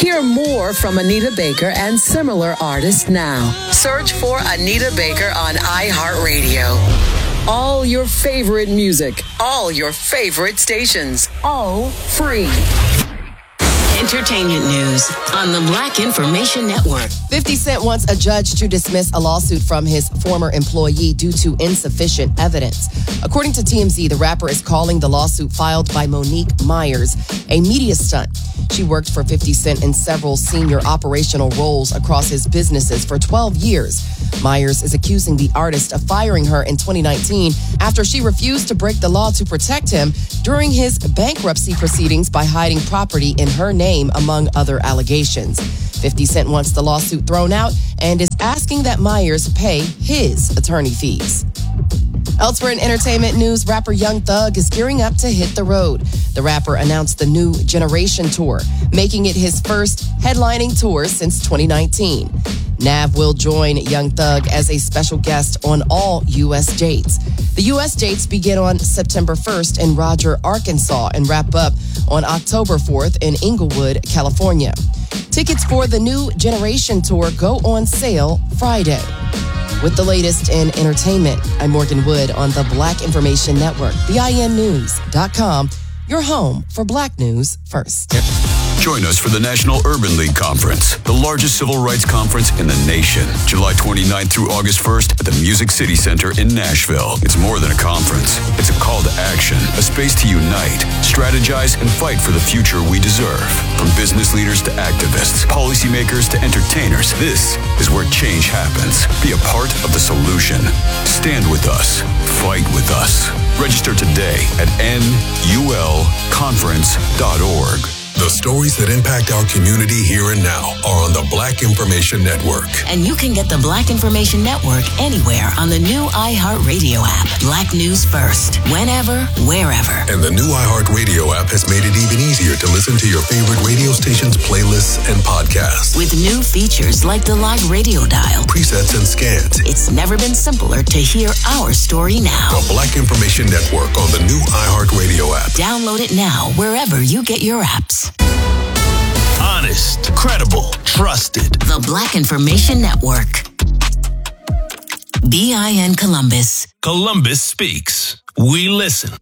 Hear more from Anita Baker and similar artists now. Search for Anita Baker on iHeartRadio. All your favorite music, all your favorite stations, all free. Entertainment news on the Black Information Network. 50 Cent wants a judge to dismiss a lawsuit from his former employee due to insufficient evidence. According to TMZ, the rapper is calling the lawsuit filed by Monique Myers a media stunt. She worked for 50 Cent in several senior operational roles across his businesses for 12 years. Myers is accusing the artist of firing her in 2019 after she refused to break the law to protect him during his bankruptcy proceedings by hiding property in her name, among other allegations. 50 Cent wants the lawsuit thrown out and is asking that Myers pay his attorney fees. Elsewhere in entertainment news, rapper Young Thug is gearing up to hit the road. The rapper announced the New Generation Tour, making it his first headlining tour since 2019. Nav will join Young Thug as a special guest on all U.S. dates. The U.S. dates begin on September 1st in Roger, Arkansas, and wrap up on October 4th in Inglewood, California. Tickets for the New Generation Tour go on sale Friday. With the latest in entertainment, I'm Morgan Wood on the Black Information Network, BINnews.com, your home for Black News first. Join us for the National Urban League Conference, the largest civil rights conference in the nation, July 29th through August 1st at the Music City Center in Nashville. It's more than a conference. It's a call to action, a space to unite, strategize, and fight for the future we deserve. From business leaders to activists, policymakers to entertainers, this is where change happens. Be a part of the solution. Stand with us. Fight with us. Register today at NULconference.org. The stories that impact our community here and now are on the Black Information Network. And you can get the Black Information Network anywhere on the new iHeartRadio app. Black News first, whenever, wherever. And the new iHeartRadio app has made it even easier to listen to your favorite radio stations, playlists, and podcasts. With new features like the live radio dial, presets, and scans. It's never been simpler to hear our story now. The Black Information Network on the new iHeartRadio app. Download it now wherever you get your apps. Honest, credible, trusted. The Black Information Network. BIN Columbus. Columbus speaks. We listen.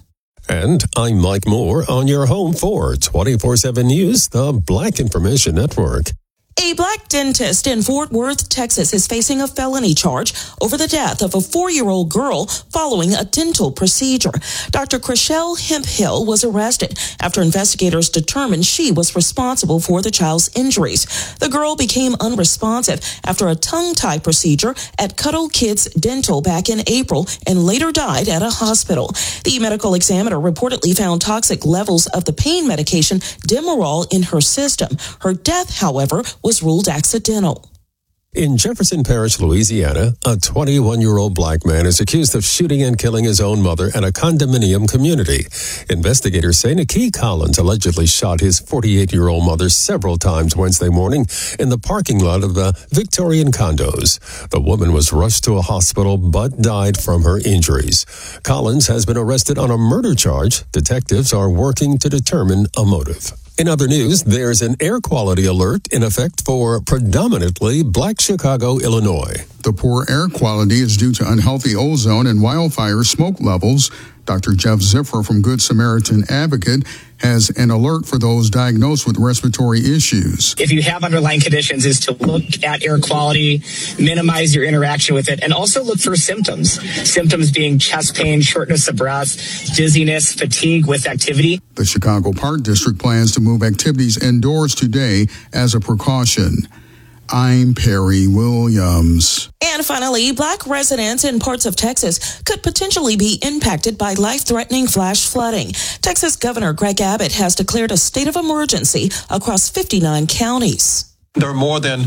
And I'm Mike Moore on your home for 24/7 News, the Black Information Network. A black dentist in Fort Worth, Texas is facing a felony charge over the death of a 4-year-old girl following a dental procedure. Dr. Chriselle Hemphill was arrested after investigators determined she was responsible for the child's injuries. The girl became unresponsive after a tongue-tie procedure at Cuddle Kids Dental back in April and later died at a hospital. The medical examiner reportedly found toxic levels of the pain medication Demerol in her system. Her death, however, was ruled accidental. In Jefferson Parish, Louisiana, a 21-year-old black man is accused of shooting and killing his own mother at a condominium community. Investigators say Nikki Collins allegedly shot his 48-year-old mother several times Wednesday morning in the parking lot of the Victorian condos. The woman was rushed to a hospital but died from her injuries. Collins has been arrested on a murder charge. Detectives are working to determine a motive. In other news, there's an air quality alert in effect for predominantly Black Chicago, Illinois. The poor air quality is due to unhealthy ozone and wildfire smoke levels. Dr. Jeff Ziffer from Good Samaritan Advocate has an alert for those diagnosed with respiratory issues. If you have underlying conditions, is to look at air quality, minimize your interaction with it, and also look for symptoms. Symptoms being chest pain, shortness of breath, dizziness, fatigue with activity. The Chicago Park District plans to move activities indoors today as a precaution. I'm Perry Williams. And finally, black residents in parts of Texas could potentially be impacted by life-threatening flash flooding. Texas Governor Greg Abbott has declared a state of emergency across 59 counties. There are more than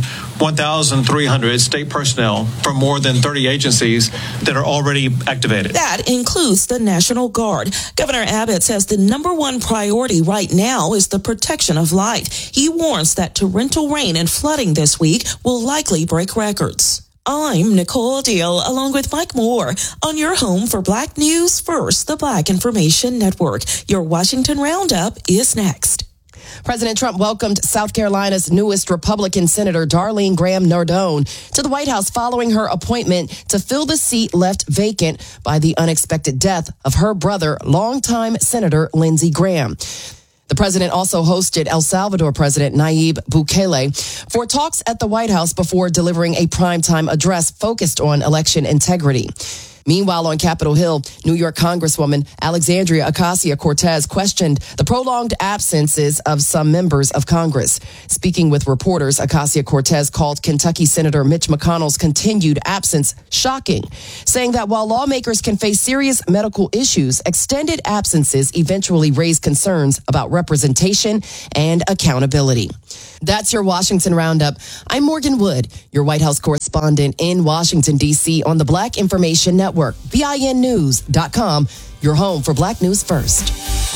1,300 state personnel from more than 30 agencies that are already activated. That includes the National Guard. Governor Abbott says the number one priority right now is the protection of life. He warns that torrential rain and flooding this week will likely break records. I'm Nicole Deal, along with Mike Moore, on your home for Black News First, the Black Information Network. Your Washington Roundup is next. President Trump welcomed South Carolina's newest Republican Senator Darlene Graham Nardone to the White House following her appointment to fill the seat left vacant by the unexpected death of her brother, longtime Senator Lindsey Graham. The president also hosted El Salvador President Nayib Bukele for talks at the White House before delivering a primetime address focused on election integrity. Meanwhile, on Capitol Hill, New York Congresswoman Alexandria Ocasio-Cortez questioned the prolonged absences of some members of Congress. Speaking with reporters, Ocasio-Cortez called Kentucky Senator Mitch McConnell's continued absence shocking, saying that while lawmakers can face serious medical issues, extended absences eventually raise concerns about representation and accountability. That's your Washington Roundup. I'm Morgan Wood, your White House correspondent in Washington, D.C. on the Black Information Network, BINnews.com, your home for Black News First.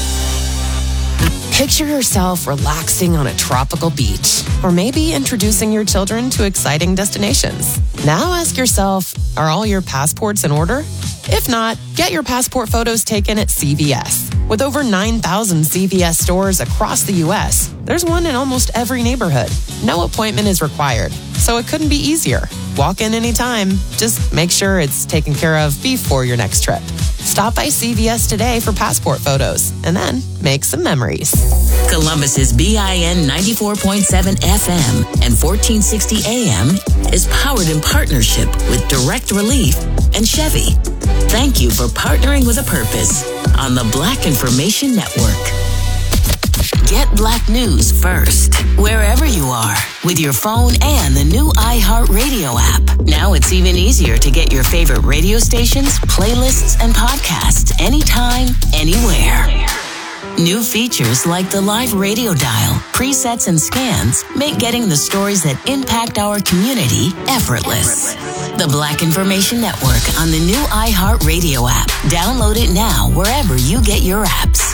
Picture yourself relaxing on a tropical beach, or maybe introducing your children to exciting destinations. Now ask yourself, are all your passports in order? If not, get your passport photos taken at CVS. With over 9,000 CVS stores across the U.S., there's one in almost every neighborhood. No appointment is required, so it couldn't be easier. Walk in anytime. Just make sure it's taken care of before your next trip. Stop by CVS today for passport photos, and then make some memories. Columbus's BIN 94.7 FM and 1460 AM is powered in partnership with Direct Relief and Chevy. Thank you for partnering with a purpose on the Black Information Network. Get Black News first, wherever you are, with your phone and the new iHeartRadio app. Now it's even easier to get your favorite radio stations, playlists, and podcasts anytime, anywhere. New features like the live radio dial, presets, and scans make getting the stories that impact our community effortless. The Black Information Network on the new iHeartRadio app. Download it now wherever you get your apps.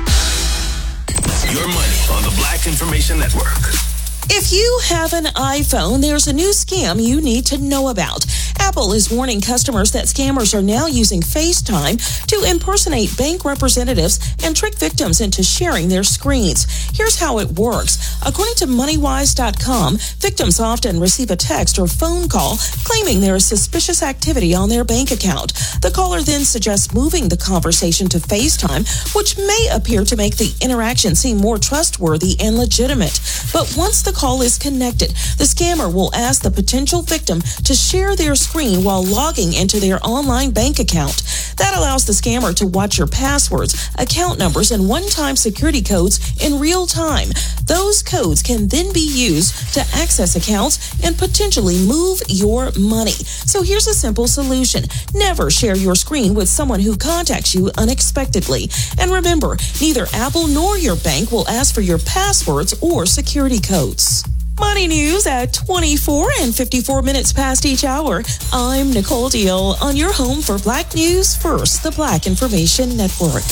Your money on the Black Information Network. If you have an iPhone, there's a new scam you need to know about. Apple is warning customers that scammers are now using FaceTime to impersonate bank representatives and trick victims into sharing their screens. Here's how it works. According to MoneyWise.com, victims often receive a text or phone call claiming there is suspicious activity on their bank account. The caller then suggests moving the conversation to FaceTime, which may appear to make the interaction seem more trustworthy and legitimate. But once the call is connected, the scammer will ask the potential victim to share their screen while logging into their online bank account. That allows the scammer to watch your passwords, account numbers, and one-time security codes in real time. Those codes can then be used to access accounts and potentially move your money. So here's a simple solution. Never share your screen with someone who contacts you unexpectedly. And remember, neither Apple nor your bank will ask for your passwords or security codes. Money news at 24 and 54 minutes past each hour. I'm Nicole Deal on your home for Black News First, the Black Information Network.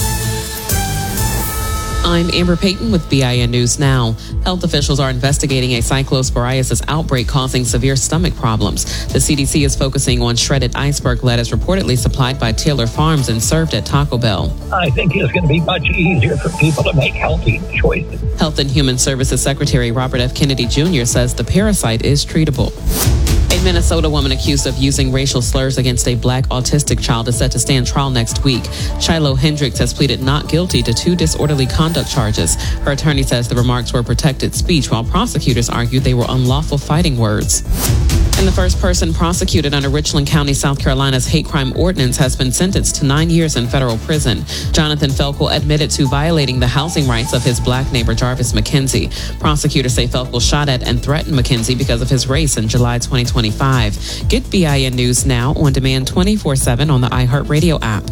I'm Amber Payton with BIN News Now. Health officials are investigating a cyclosporiasis outbreak causing severe stomach problems. The CDC is focusing on shredded iceberg lettuce reportedly supplied by Taylor Farms and served at Taco Bell. I think it's going to be much easier for people to make healthy choices. Health and Human Services Secretary Robert F. Kennedy Jr. says the parasite is treatable. A Minnesota woman accused of using racial slurs against a black autistic child is set to stand trial next week. Shiloh Hendricks has pleaded not guilty to 2 disorderly conduct charges. Her attorney says the remarks were protected speech, while prosecutors argued they were unlawful fighting words. And the first person prosecuted under Richland County, South Carolina's hate crime ordinance has been sentenced to 9 years in federal prison. Jonathan Felkel admitted to violating the housing rights of his black neighbor Jarvis McKenzie. Prosecutors say Felkel shot at and threatened McKenzie because of his race in July 2025. Get BIN News Now on demand 24/7 on the iHeartRadio app.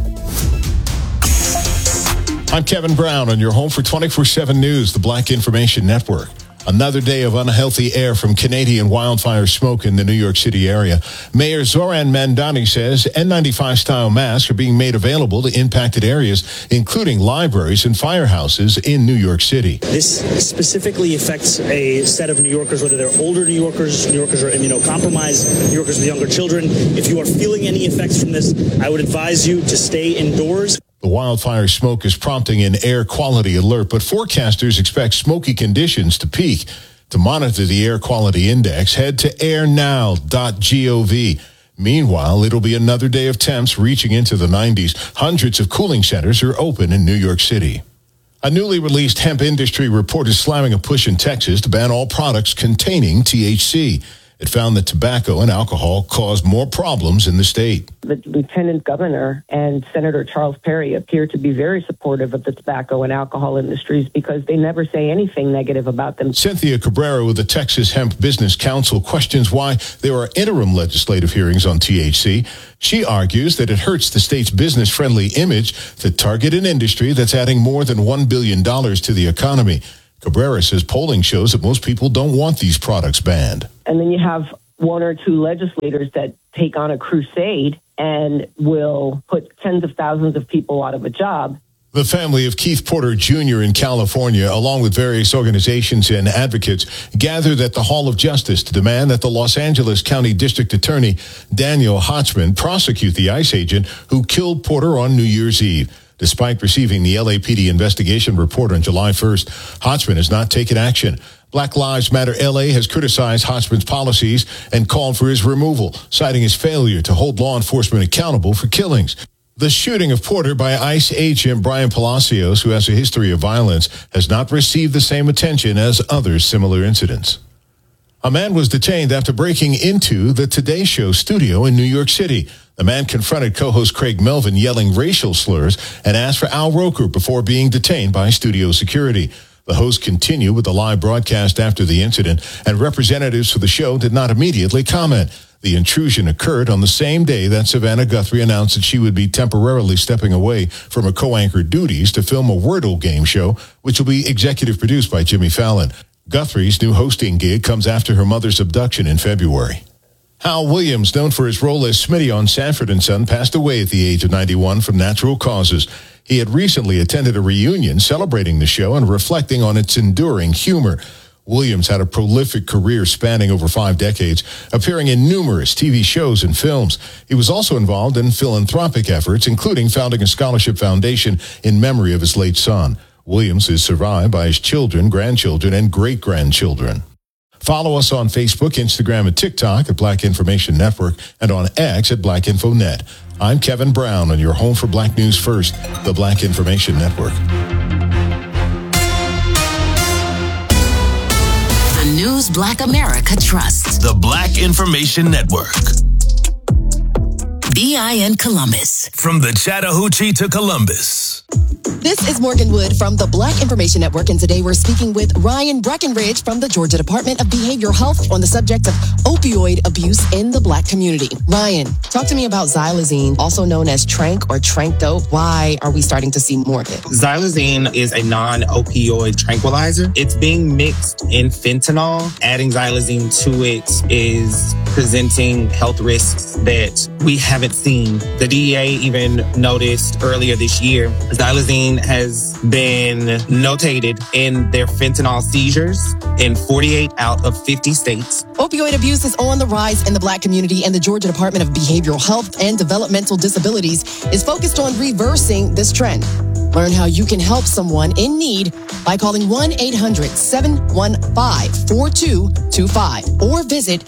I'm Kevin Brown on your home for 24/7 News, the Black Information Network. Another day of unhealthy air from Canadian wildfire smoke in the New York City area. Mayor Zoran Mandani says N95-style masks are being made available to impacted areas, including libraries and firehouses in New York City. This specifically affects a set of New Yorkers, whether they're older New Yorkers who are immunocompromised, New Yorkers with younger children. If you are feeling any effects from this, I would advise you to stay indoors. The wildfire smoke is prompting an air quality alert, but forecasters expect smoky conditions to peak. To monitor the air quality index, head to airnow.gov. Meanwhile, it'll be another day of temps reaching into the 90s. Hundreds of cooling centers are open in New York City. A newly released hemp industry report is slamming a push in Texas to ban all products containing THC. It found that tobacco and alcohol cause more problems in the state. The Lieutenant Governor and Senator Charles Perry appear to be very supportive of the tobacco and alcohol industries because they never say anything negative about them. Cynthia Cabrera with the Texas Hemp Business Council questions why there are interim legislative hearings on THC. She argues that it hurts the state's business-friendly image to target an industry that's adding more than $1 billion to the economy. Cabrera says polling shows that most people don't want these products banned. And then you have one or two legislators that take on a crusade and will put tens of thousands of people out of a job. The family of Keith Porter Jr. in California, along with various organizations and advocates, gathered at the Hall of Justice to demand that the Los Angeles County District Attorney Daniel Hotzman prosecute the ICE agent who killed Porter on New Year's Eve. Despite receiving the LAPD investigation report on July 1st, Hotzman has not taken action. Black Lives Matter LA has criticized Hotzman's policies and called for his removal, citing his failure to hold law enforcement accountable for killings. The shooting of Porter by ICE agent Brian Palacios, who has a history of violence, has not received the same attention as other similar incidents. A man was detained after breaking into the Today Show studio in New York City. The man confronted co-host Craig Melvin yelling racial slurs and asked for Al Roker before being detained by studio security. The host continued with the live broadcast after the incident, and representatives for the show did not immediately comment. The intrusion occurred on the same day that Savannah Guthrie announced that she would be temporarily stepping away from her co-anchor duties to film a Wordle game show, which will be executive produced by Jimmy Fallon. Guthrie's new hosting gig comes after her mother's abduction in February. Hal Williams, known for his role as Smitty on Sanford & Son, passed away at the age of 91 from natural causes. He had recently attended a reunion celebrating the show and reflecting on its enduring humor. Williams had a prolific career spanning over 5 decades, appearing in numerous TV shows and films. He was also involved in philanthropic efforts, including founding a scholarship foundation in memory of his late son. Williams is survived by his children, grandchildren, and great-grandchildren. Follow us on Facebook, Instagram, and TikTok at Black Information Network and on X at Black InfoNet. I'm Kevin Brown on your home for Black News First, the Black Information Network. The news Black America trusts. The Black Information Network. BIN Columbus. From the Chattahoochee to Columbus. This is Morgan Wood from the Black Information Network, and today we're speaking with Ryan Breckenridge from the Georgia Department of Behavioral Health on the subject of opioid abuse in the Black community. Ryan, talk to me about xylazine, also known as Tranq or Tranq Dope. Why are we starting to see more of it? Xylazine is a non-opioid tranquilizer. It's being mixed in fentanyl. Adding xylazine to it is presenting health risks that we haven't seen. The DEA even noticed earlier this year, xylazine has been notated in their fentanyl seizures in 48 out of 50 states. Opioid abuse is on the rise in the Black community, and the Georgia Department of Behavioral Health and Developmental Disabilities is focused on reversing this trend. Learn how you can help someone in need by calling 1-800-715-4225 or visit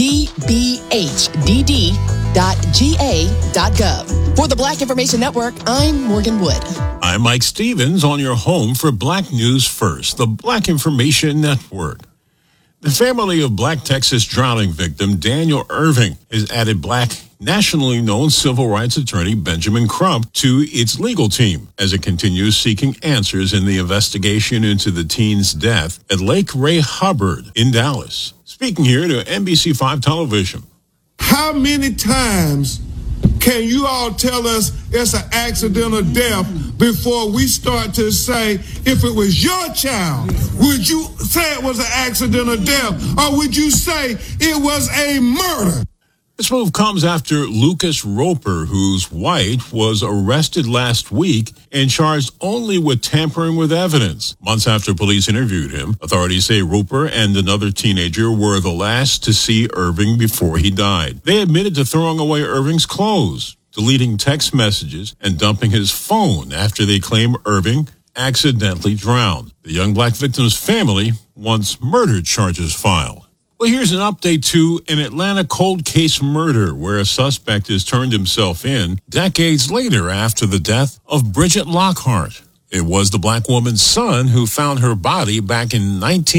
dbhdd.ga.gov. For the Black Information Network, I'm Morgan Wood. I'm Mike Stevens on your home for Black News First, the Black Information Network. The family of Black Texas drowning victim Daniel Irving has added Black nationally known civil rights attorney Benjamin Crump to its legal team as it continues seeking answers in the investigation into the teen's death at Lake Ray Hubbard in Dallas. Speaking here to NBC5 Television. How many times can you all tell us it's an accidental death before we start to say, if it was your child, would you say it was an accidental death, or would you say it was a murder? This move comes after Lucas Roper, who's white, was arrested last week and charged only with tampering with evidence. Months after police interviewed him, authorities say Roper and another teenager were the last to see Irving before he died. They admitted to throwing away Irving's clothes. deleting text messages and dumping his phone after they claim Irving accidentally drowned. The young black victim's family wants murder charges filed. Well, here's an update to an Atlanta cold case murder where a suspect has turned himself in decades later after the death of Bridget Lockhart. It was the black woman's son who found her body back in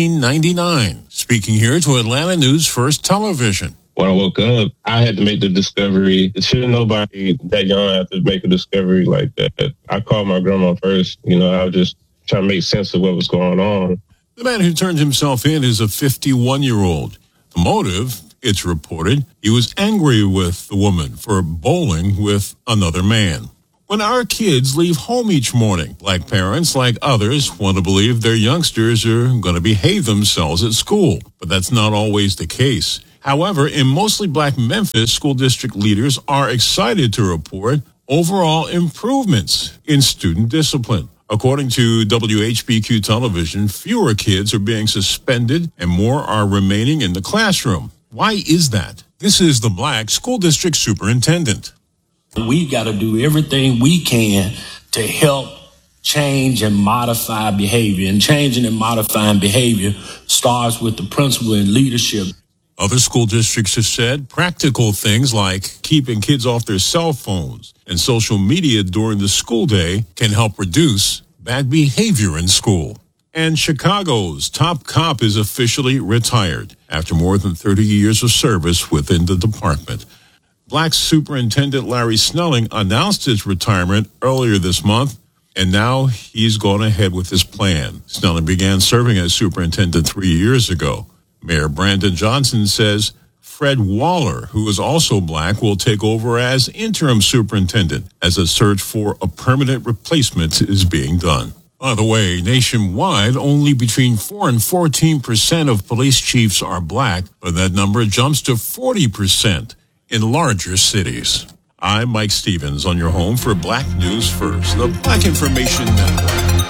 1999. Speaking here to Atlanta News First Television. When I woke up, I had to make the discovery. Shouldn't nobody that young have to make a discovery like that? I called my grandma first. I was just trying to make sense of what was going on. The man who turned himself in is a 51-year-old. The motive, it's reported, he was angry with the woman for bowling with another man. When our kids leave home each morning, black parents, like others, want to believe their youngsters are going to behave themselves at school. But that's not always the case. However, in mostly black Memphis, school district leaders are excited to report overall improvements in student discipline. According to WHBQ television, fewer kids are being suspended and more are remaining in the classroom. Why is that? This is the black school district superintendent. We got to do everything we can to help change and modify behavior. And changing and modifying behavior starts with the principal and leadership. Other school districts have said practical things like keeping kids off their cell phones and social media during the school day can help reduce bad behavior in school. And Chicago's top cop is officially retired after more than 30 years of service within the department. Black Superintendent Larry Snelling announced his retirement earlier this month, and now he's gone ahead with his plan. Snelling began serving as superintendent 3 years ago. Mayor Brandon Johnson says Fred Waller, who is also black, will take over as interim superintendent as a search for a permanent replacement is being done. By the way, nationwide, only between 4 and 14% of police chiefs are black, but that number jumps to 40% in larger cities. I'm Mike Stevens on your home for Black News First, the Black Information Network.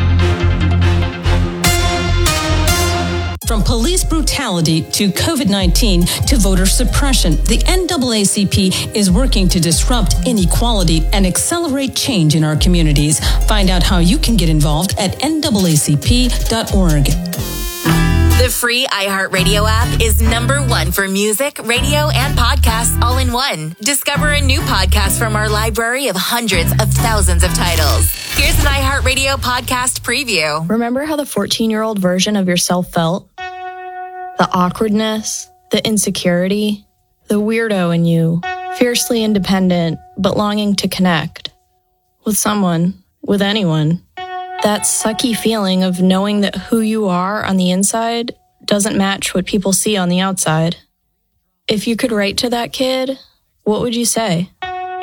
From police brutality to COVID-19 to voter suppression, the NAACP is working to disrupt inequality and accelerate change in our communities. Find out how you can get involved at naacp.org. The free iHeartRadio app is #1 for music, radio, and podcasts all in one. Discover a new podcast from our library of hundreds of thousands of titles. Here's an iHeartRadio podcast preview. Remember how the 14-year-old version of yourself felt? The awkwardness, the insecurity, the weirdo in you, fiercely independent, but longing to connect. With someone, with anyone. That sucky feeling of knowing that who you are on the inside doesn't match what people see on the outside. If you could write to that kid, what would you say?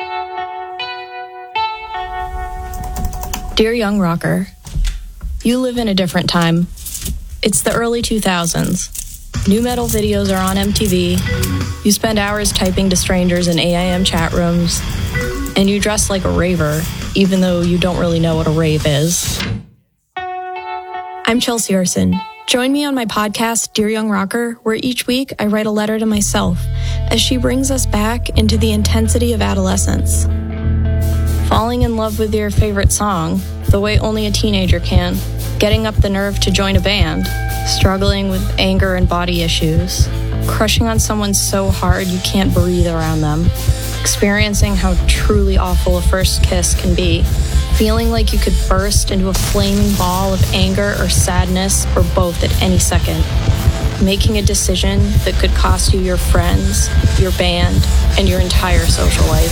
Dear young rocker, you live in a different time. It's the early 2000s. New metal videos are on MTV. You spend hours typing to strangers in AIM chat rooms. And you dress like a raver, even though you don't really know what a rave is. I'm Chelsea Arson. Join me on my podcast, Dear Young Rocker, where each week I write a letter to myself as she brings us back into the intensity of adolescence. Falling in love with your favorite song, the way only a teenager can. Getting up the nerve to join a band. Struggling with anger and body issues. Crushing on someone so hard you can't breathe around them. Experiencing how truly awful a first kiss can be. Feeling like you could burst into a flaming ball of anger or sadness or both at any second. Making a decision that could cost you your friends, your band, and your entire social life.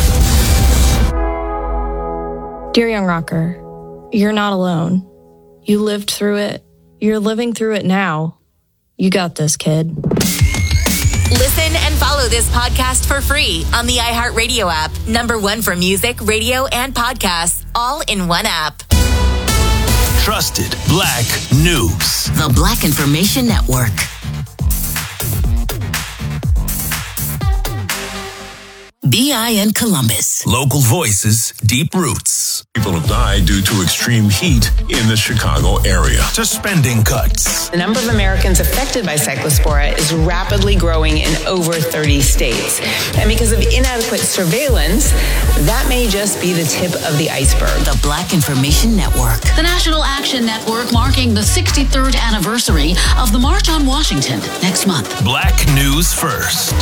Dear young rocker, you're not alone. You lived through it. You're living through it now. You got this, kid. Listen and follow this podcast for free on the iHeartRadio app. #1 for music, radio, and podcasts, all in one app. Trusted Black News. The Black Information Network. BIN Columbus. Local voices, deep roots. People have died due to extreme heat in the Chicago area. To spending cuts. The number of Americans affected by Cyclospora is rapidly growing in over 30 states. And because of inadequate surveillance, that may just be the tip of the iceberg. The Black Information Network. The National Action Network marking the 63rd anniversary of the March on Washington next month. Black News First.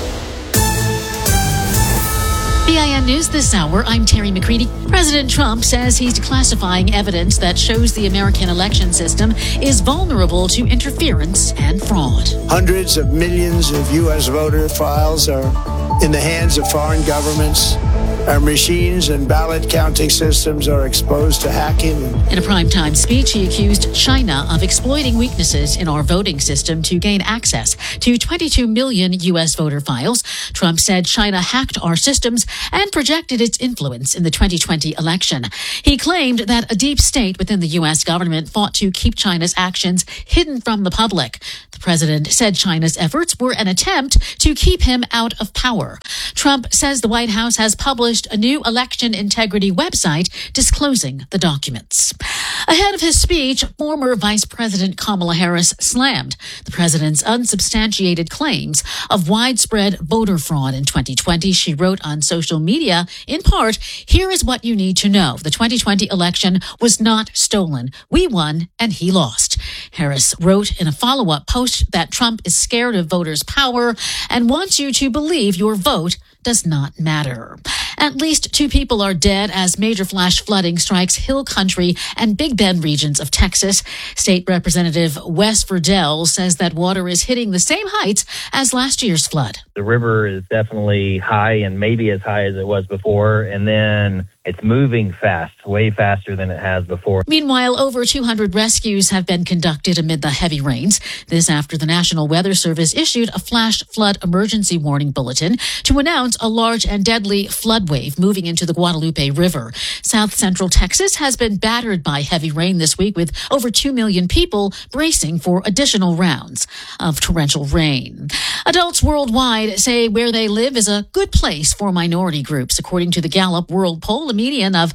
BIN News this hour, I'm Terry McCready. President Trump says he's declassifying evidence that shows the American election system is vulnerable to interference and fraud. Hundreds of millions of U.S. voter files are in the hands of foreign governments. Our machines and ballot counting systems are exposed to hacking. In a primetime speech, he accused China of exploiting weaknesses in our voting system to gain access to 22 million U.S. voter files. Trump said China hacked our systems and projected its influence in the 2020 election. He claimed that a deep state within the U.S. government fought to keep China's actions hidden from the public. The president said China's efforts were an attempt to keep him out of power. Trump says the White House has published a new election integrity website disclosing the documents. Ahead of his speech, former Vice President Kamala Harris slammed the president's unsubstantiated claims of widespread voter fraud in 2020. She wrote on social media, in part, "Here is what you need to know. The 2020 election was not stolen. We won and he lost." Harris wrote in a follow-up post that Trump is scared of voters' power and wants you to believe your vote does not matter. At least 2 people are dead as major flash flooding strikes Hill Country and Big Bend regions of Texas. State Representative Wes Verdell says that water is hitting the same heights as last year's flood. The river is definitely high and maybe as high as it was before, and then it's moving fast, way faster than it has before. Meanwhile, over 200 rescues have been conducted amid the heavy rains. This after the National Weather Service issued a flash flood emergency warning bulletin to announce a large and deadly flood wave moving into the Guadalupe River. South Central Texas has been battered by heavy rain this week, with over 2 million people bracing for additional rounds of torrential rain. Adults worldwide say where they live is a good place for minority groups. According to the Gallup World Poll, a median of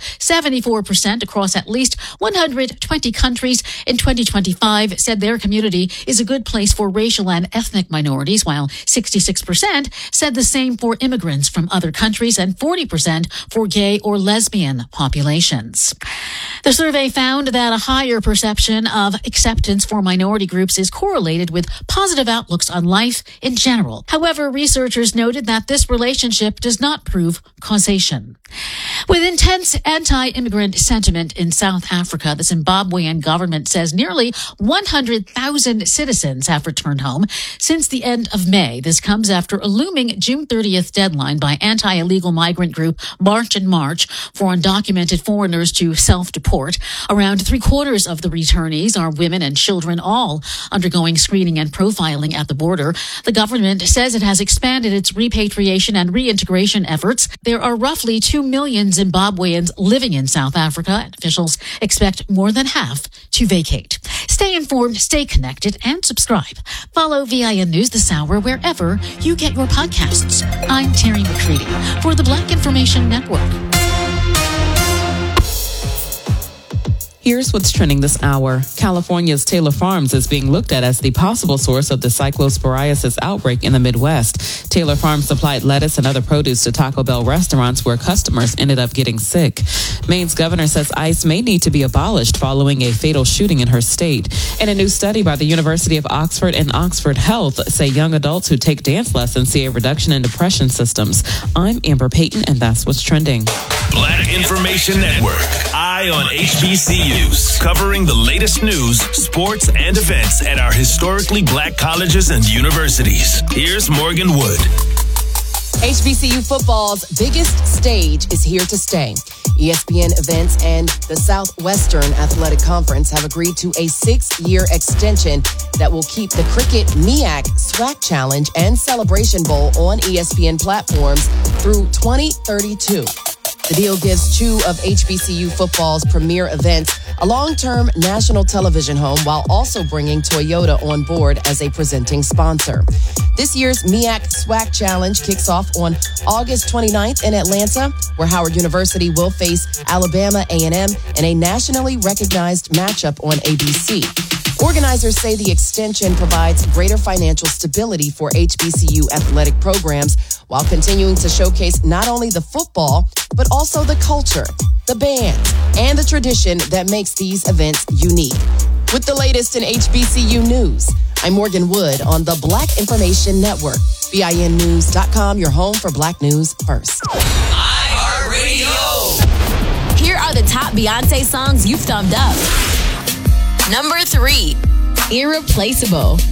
74% across at least 120 countries in 2025 said their community is a good place for racial and ethnic minorities, while 66% said the same for immigrants from other countries and 40% for gay or lesbian populations. The survey found that a higher perception of acceptance for minority groups is correlated with positive outlooks on life in general. However, researchers noted that this relationship does not prove causation. With intense anti-immigrant sentiment in South Africa, the Zimbabwean government says nearly 100,000 citizens have returned home since the end of May. This comes after a looming June 30th deadline by anti-illegal migrant group March and March for undocumented foreigners to self-deport. Around 3/4 of the returnees are women and children, all undergoing screening and profiling at the border. The government says it has expanded its repatriation and reintegration efforts. There are roughly 2 million Zimbabweans living in South Africa, and officials expect more than half to vacate. Stay informed, stay connected, and subscribe. Follow VIN News this hour wherever you get your podcasts. I'm Terry McCready for the Black Information Network. Here's what's trending this hour. California's Taylor Farms is being looked at as the possible source of the cyclosporiasis outbreak in the Midwest. Taylor Farms supplied lettuce and other produce to Taco Bell restaurants where customers ended up getting sick. Maine's governor says ICE may need to be abolished following a fatal shooting in her state. And a new study by the University of Oxford and Oxford Health say young adults who take dance lessons see a reduction in depression symptoms. I'm Amber Payton, and that's what's trending. Black Information Network. Eye on HBCUs. Covering the latest news, sports, and events at our historically black colleges and universities. Here's Morgan Wood. HBCU football's biggest stage is here to stay. ESPN Events and the Southwestern Athletic Conference have agreed to a 6-year extension that will keep the Cricket MEAC SWAC Challenge and Celebration Bowl on ESPN platforms through 2032. The deal gives two of HBCU football's premier events a long-term national television home while also bringing Toyota on board as a presenting sponsor. This year's MEAC SWAC Challenge kicks off on August 29th in Atlanta, where Howard University will face Alabama A&M in a nationally recognized matchup on ABC. Organizers say the extension provides greater financial stability for HBCU athletic programs while continuing to showcase not only the football, but also the culture, the bands, and the tradition that makes these events unique. With the latest in HBCU news, I'm Morgan Wood on the Black Information Network. BINnews.com, your home for Black news first. iHeartRadio. Here are the top Beyonce songs you've thumbed up. Number 3, Irreplaceable.